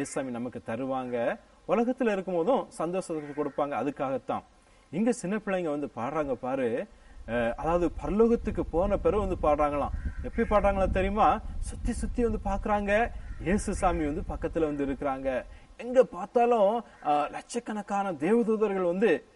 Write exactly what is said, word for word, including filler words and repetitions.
ஏசாமி நமக்கு தருவாங்க. உலகத்துல இருக்கும் போதும் சந்தோஷத்துக்கு கொடுப்பாங்க. அதுக்காகத்தான் இங்க சின்ன பிள்ளைங்க வந்து பாடுறாங்க பாரு. அதாவது பரலோகத்துக்கு போன பிறகு வந்து பாடுறாங்களாம். எப்படி பாடுறாங்களா தெரியுமா? சுத்தி சுத்தி வந்து பாக்குறாங்க, இயேசு சாமி வந்து பக்கத்துல வந்து இருக்கிறாங்க. எங்க பார்த்தாலும் லட்சக்கணக்கான தேவதூதர்கள் வந்து